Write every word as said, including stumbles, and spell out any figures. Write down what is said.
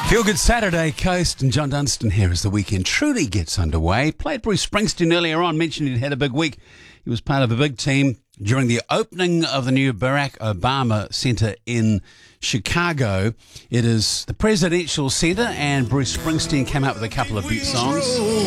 Feel Good Saturday, Coast and John Dunstan here as the weekend truly gets underway. Played Bruce Springsteen earlier on, mentioned he'd had a big week. He was part of a big team during the opening of the new Barack Obama Center in Chicago. It is the Presidential Center, and Bruce Springsteen came out with a couple of beat songs.